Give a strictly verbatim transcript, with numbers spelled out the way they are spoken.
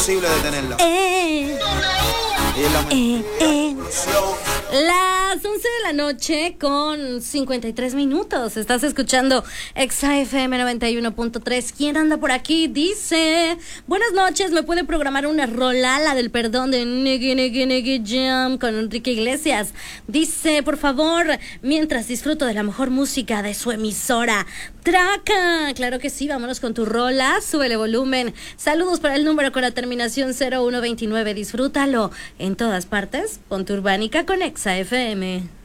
imposible detenerla. Eh, Ella es la eh, eh. Las once de la noche con cincuenta y tres minutos. Estás escuchando Exa F M noventa y uno punto tres. ¿Quién anda por aquí? Dice: buenas noches, ¿me puede programar una rola, la del perdón de Niggy Niggy Niggy Jam con Enrique Iglesias? Dice: por favor, mientras disfruto de la mejor música de su emisora. Traca, claro que sí, vámonos con tu rola, súbele volumen. Saludos para el número con la terminación cero uno veintinueve. Disfrútalo en todas partes. Ponte Urbánica con Exa F M.